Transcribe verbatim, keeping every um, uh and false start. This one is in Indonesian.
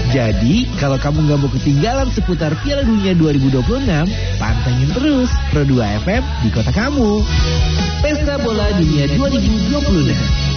Jadi, kalau kamu gak mau ketinggalan seputar Piala Dunia dua ribu dua puluh enam, pantengin terus Pro dua F M di kota kamu. Pesta Bola Dunia dua ribu dua puluh enam.